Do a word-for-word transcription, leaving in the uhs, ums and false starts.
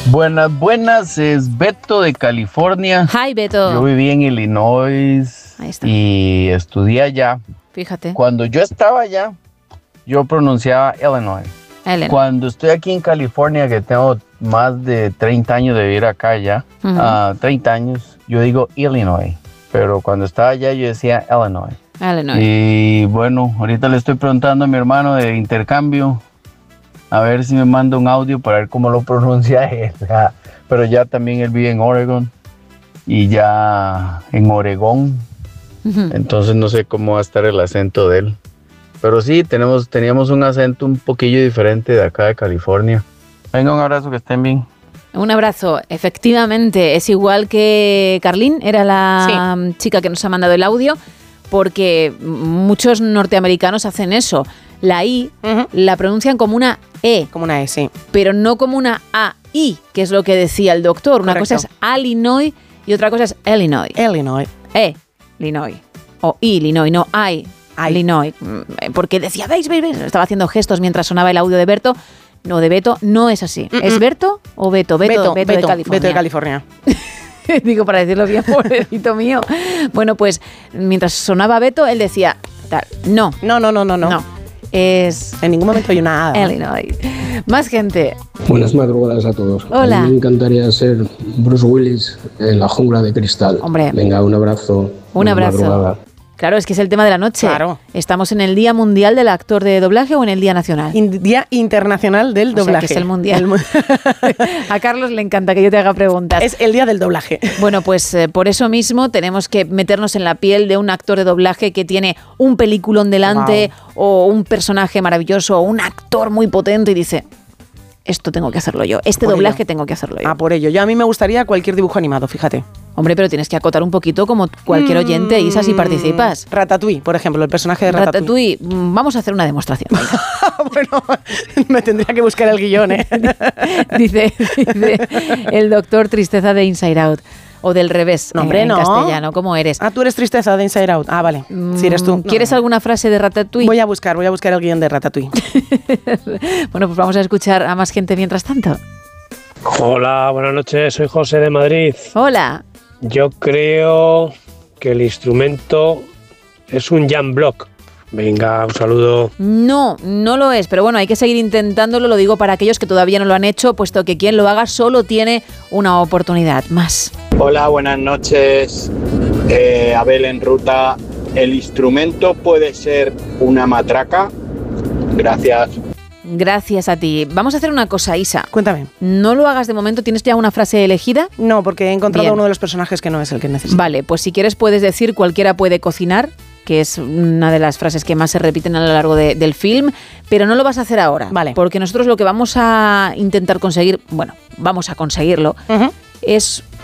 Buenas, buenas, es Beto de California. Hi, Beto. Yo viví en Illinois y estudié allá. Fíjate. Cuando yo estaba allá, yo pronunciaba Illinois. Illinois. Cuando estoy aquí en California, que tengo más de treinta años de vivir acá ya, uh-huh. uh, treinta años, yo digo Illinois. Pero cuando estaba allá, yo decía Illinois. Illinois. Y bueno, ahorita le estoy preguntando a mi hermano de intercambio, a ver si me manda un audio para ver cómo lo pronuncia él. Pero ya también él vive en Oregon y ya en Oregón. Uh-huh. Entonces no sé cómo va a estar el acento de él. Pero sí, tenemos, teníamos un acento un poquillo diferente de acá de California. Venga, un abrazo, que estén bien. Un abrazo. Efectivamente, es igual que Carlín, era la sí. chica que nos ha mandado el audio, porque muchos norteamericanos hacen eso. La I uh-huh. la pronuncian como una E. Como una E, sí. Pero no como una A I, que es lo que decía el doctor. Una Correcto. cosa es Illinois y otra cosa es Illinois. Illinois. E, Illinois. O Illinois, no I, Illinois. Porque decía, veis, veis, veis. Estaba haciendo gestos mientras sonaba el audio de Berto. No, de Beto, no es así. Mm-mm. ¿Es Berto o Beto? Beto, Beto, Beto, Beto de California. Beto de California. Digo, para decirlo bien, pobrecito mío. Bueno, pues mientras sonaba Beto, él decía, tal, no. No, no, no, no, no. No. Es... En ningún momento hay una A. Illinois. Más gente. Buenas madrugadas a todos. Hola. A mí me encantaría ser Bruce Willis en La Jungla de Cristal. Hombre. Venga, un abrazo. Un abrazo. Madrugada. Claro, es que es el tema de la noche. Claro. ¿Estamos en el Día Mundial del Actor de Doblaje o en el Día Nacional? In- Día Internacional del o Doblaje. Sea que es el Mundial. El mu- A Carlos le encanta que yo te haga preguntas. Es el Día del Doblaje. Bueno, pues eh, por eso mismo tenemos que meternos en la piel de un actor de doblaje que tiene un peliculón delante, wow. o un personaje maravilloso o un actor muy potente y dice... Esto tengo que hacerlo yo. Este por doblaje ello. tengo que hacerlo yo. Ah, por ello. Yo a mí me gustaría cualquier dibujo animado, fíjate. Hombre, pero tienes que acotar un poquito como cualquier oyente, Isa, si participas. Ratatouille, por ejemplo, el personaje de Ratatouille. Ratatouille, vamos a hacer una demostración. Bueno, me tendría que buscar el guión, ¿eh? dice, dice el doctor Tristeza de Inside Out. O del revés, no, hombre, en no. castellano, ¿cómo eres? Ah, tú eres Tristeza de Inside Out. Ah, vale. Si eres tú. ¿Quieres no, no. alguna frase de Ratatouille? Voy a buscar, voy a buscar el guión de Ratatouille. Bueno, pues vamos a escuchar a más gente mientras tanto. Hola, buenas noches, soy José de Madrid. Hola. Yo creo que el instrumento es un jam block. Venga, un saludo. No, no lo es, pero bueno, hay que seguir intentándolo, lo digo para aquellos que todavía no lo han hecho, puesto que quien lo haga solo tiene una oportunidad más. Hola, buenas noches, eh, Abel en ruta. ¿El instrumento puede ser una matraca? Gracias. Gracias a ti. Vamos a hacer una cosa, Isa. Cuéntame. No lo hagas de momento, ¿tienes ya una frase elegida? No, porque he encontrado Bien. uno de los personajes que no es el que necesito. Vale, pues si quieres puedes decir cualquiera puede cocinar, que es una de las frases que más se repiten a lo largo de, del film, pero no lo vas a hacer ahora. Vale. Porque nosotros lo que vamos a intentar conseguir, bueno, vamos a conseguirlo, uh-huh. es